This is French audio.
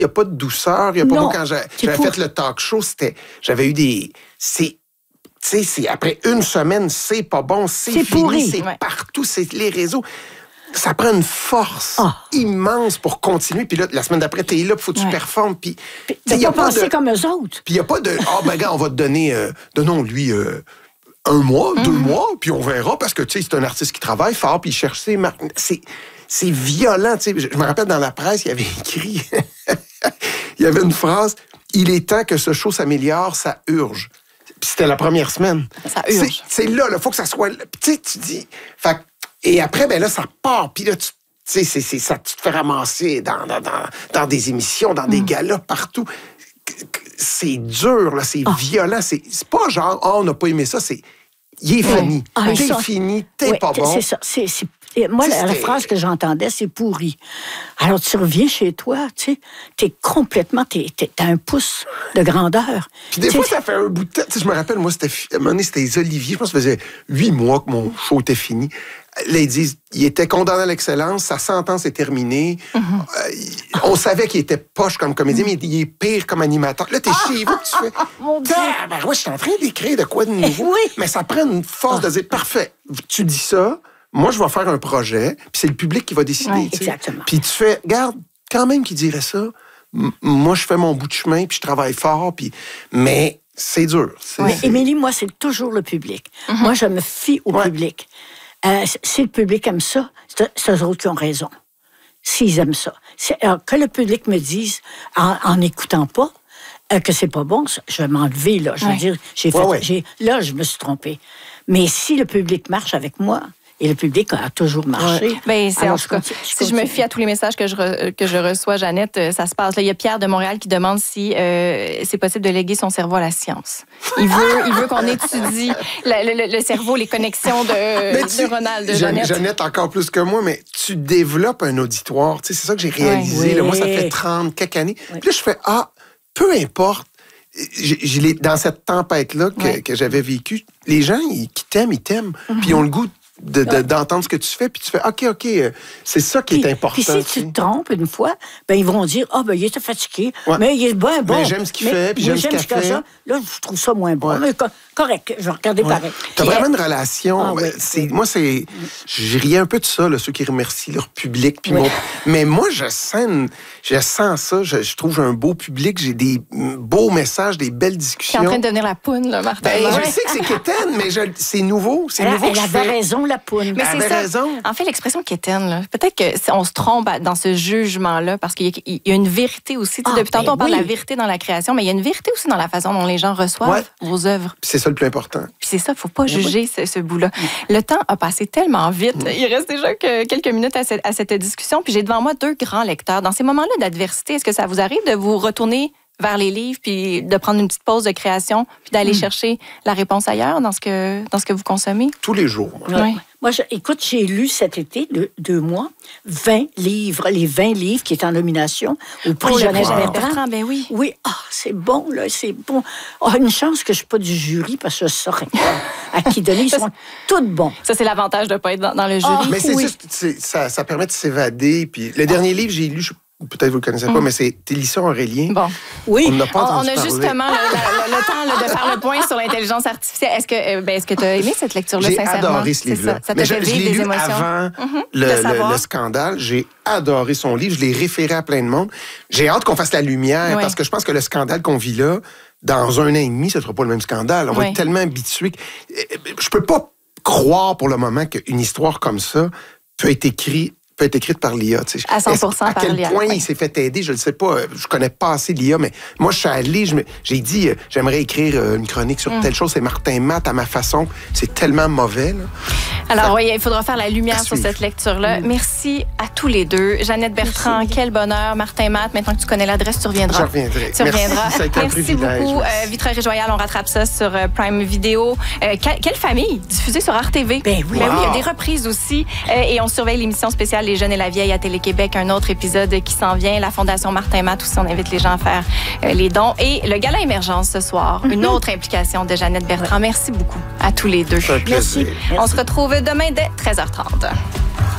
n'y a pas de douceur. Il y a pas beau, quand j'avais fait le talk show, j'avais eu des... Tu sais, après une semaine, c'est pas bon, c'est fini, c'est partout, c'est les réseaux. Ça prend une force immense pour continuer. Puis là, la semaine d'après, t'es là, il faut que tu performes. Puis t'as pas pensé comme eux autres. Puis il n'y a pas de, gars, on va te donner, donnons-lui 1 mois, 2 mois, puis on verra, parce que, tu sais, c'est un artiste qui travaille fort, puis il cherche ses marques. C'est violent, tu sais. Je me rappelle, dans la presse, il y avait écrit, il y avait une phrase, « Il est temps que ce show s'améliore, ça urge ». Puis c'était la première semaine. Ça urge. C'est là, il faut que ça soit... Tu sais, tu dis... Et après, ben là, ça part. Puis là, tu sais, ça, tu te fais ramasser dans des émissions, dans des galas, partout. C'est dur, là, c'est violent. C'est pas genre, on n'a pas aimé ça, c'est... Il est fini. T'es fini, t'es pas bon. C'est ça. Moi, la phrase que j'entendais, c'est pourri. Alors, tu reviens chez toi, tu sais, t'es complètement... T'as un pouce de grandeur. Puis des fois, ça fait un bout de temps. Je me rappelle, moi, à un moment donné, c'était les Olivier. Je pense que ça faisait 8 mois que mon show était fini. Là, ils disent, il était condamné à l'excellence, sa sentence est terminée. On savait qu'il était poche comme comédien, mais il est pire comme animateur. Là, t'es chez vous, tu fais... Mon Dieu! Ben, ouais, je suis en train d'écrire de quoi de nouveau. Mais ça prend une force de dire, parfait, tu dis ça, moi, je vais faire un projet, puis c'est le public qui va décider. Oui, exactement. Puis tu fais, regarde, quand même qu'il dirait ça, moi, je fais mon bout de chemin, puis je travaille fort, puis... Mais c'est dur. Émilie, moi, c'est toujours le public. Moi, je me fie au public. Si le public aime ça, c'est eux autres qui ont raison. S'ils aiment ça. Alors, que le public me dise, en n'écoutant pas, que c'est pas bon, je vais m'enlever, là. Je veux dire, là, je me suis trompée. Mais si le public marche avec moi, et le public a toujours marché. Ben, en tout cas, si je me fie à tous les messages que je reçois, Jeannette, ça se passe. Là, il y a Pierre de Montréal qui demande si c'est possible de léguer son cerveau à la science. Il veut qu'on étudie le cerveau, les connexions neuronales de Jeannette. Jeannette, encore plus que moi, mais tu développes un auditoire. Tu sais, c'est ça que j'ai réalisé. Là, moi, ça fait 30 quelques années. Puis là, je fais, peu importe. Dans cette tempête-là que j'avais vécue, les gens qui t'aiment, ils t'aiment. Puis ils ont le goût d'entendre ce que tu fais, puis tu fais OK, c'est ça qui est important. Puis si tu te trompes une fois, ben ils vont dire il était fatigué, mais il est bon. Mais j'aime ce qu'il fait, puis j'aime ce qu'il fait. Ça. Là, je trouve ça moins bon. Mais correct, je vais regarder pareil. Tu as vraiment une relation. Moi, je riais un peu de ça, là, ceux qui remercient leur public. Puis mais moi, je sens ça. Je trouve un beau public. J'ai des beaux messages, des belles discussions. Tu es en train de devenir la poune, là, Martin. Je sais que c'est quétaine, mais c'est nouveau. C'est nouveau. Elle avait raison, la poune. Mais c'est ça. Raison. En fait, l'expression quétaine, là, peut-être qu'on se trompe dans ce jugement-là, parce qu'il y a une vérité aussi. Depuis tantôt, on parle de la vérité dans la création, mais il y a une vérité aussi dans la façon dont les gens reçoivent vos œuvres. C'est ça le plus important. Puis c'est ça, il ne faut pas juger ce bout-là. Le temps a passé tellement vite. Il reste déjà quelques minutes à cette discussion. Puis j'ai devant moi 2 grands lecteurs. Dans ces moments-là d'adversité, est-ce que ça vous arrive de vous retourner vers les livres, puis de prendre une petite pause de création, puis d'aller chercher la réponse ailleurs dans ce que vous consommez? Tous les jours. Moi, écoute, j'ai lu cet été, 2 mois, 20 livres, les 20 livres qui étaient en nomination au prix Jeannette Bertrand. Ben oui. Oui, c'est bon, là, c'est bon. Une chance que je ne suis pas du jury, parce que je saurais à qui donner. Ils sont tous bons. Ça, c'est l'avantage de ne pas être dans le jury. Mais c'est juste, ça permet de s'évader. Puis le dernier livre, j'ai lu, peut-être vous ne le connaissez pas, mais c'est Télissa Aurélien. Bon. Oui. On n'a pas entendu parler. Justement le temps de faire le point sur l'intelligence artificielle. Est-ce que tu as aimé cette lecture-là, sincèrement? J'ai adoré ce livre-là. Ça t'a fait vivre des émotions? Avant le scandale. J'ai adoré son livre. Je l'ai référé à plein de monde. J'ai hâte qu'on fasse la lumière, parce que je pense que le scandale qu'on vit là, dans 1 an et demi, ce ne sera pas le même scandale. On va être tellement habitués. Je peux pas croire pour le moment qu'une histoire comme ça peut être écrite par l'IA. À 100% par l'IA. À quel point il s'est fait aider, je ne le sais pas. Je connais pas assez l'IA, mais moi, je suis allé, j'ai dit, j'aimerais écrire une chronique sur telle chose. C'est Martin Matt à ma façon. C'est tellement mauvais. Là. Alors, il faudra faire la lumière sur cette lecture-là. Merci à tous les 2. Jeannette Bertrand, quel bonheur. Martin Matt, maintenant que tu connais l'adresse, tu reviendras. Je reviendrai. Tu reviendras. Merci, ça a été un privilège. Beaucoup. Vitrail et Joyal, on rattrape ça sur Prime Video. Quelle famille, diffusée sur RTV. Ben oui. Il y a des reprises aussi. Et on surveille l'émission spéciale Les Jeunes et la Vieille à Télé-Québec, un autre épisode qui s'en vient. La Fondation Martin Matt aussi, on invite les gens à faire les dons. Et le Gala Émergence ce soir, une autre implication de Jeannette Bertrand. Merci beaucoup à tous les 2. Merci. On se retrouve demain dès 13h30.